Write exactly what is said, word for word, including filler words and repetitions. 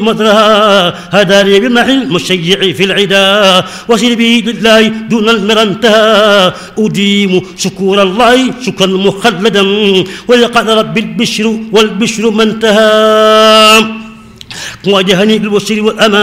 مطرها هذا لي بمحي المشيع في العدا وسير به لله دون المرى انتهى أديم شكور الله شكرا مخلدا ولقد رب البشر والبشر ما انتهى واجهني بالبشر والأمان